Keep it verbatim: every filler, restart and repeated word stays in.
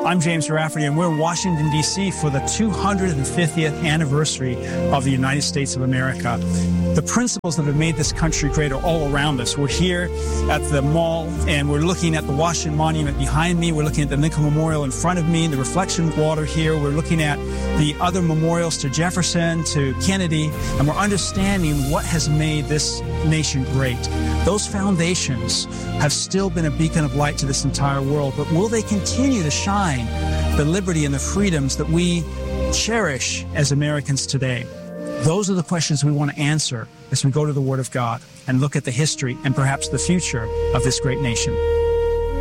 I'm James Rafferty, and we're in Washington, D C for the two hundred fiftieth anniversary of the United States of America. The principles that have made this country great are all around us. We're here at the mall, and we're looking at the Washington Monument behind me. We're looking at the Lincoln Memorial in front of me, the reflection water here. We're looking at the other memorials to Jefferson, to Kennedy, and we're understanding what has made this nation great. Those foundations have still been a beacon of light to this entire world, but will they continue to shine the liberty and the freedoms that we cherish as Americans today? Those are the questions we want to answer as we go to the Word of God and look at the history and perhaps the future of this great nation.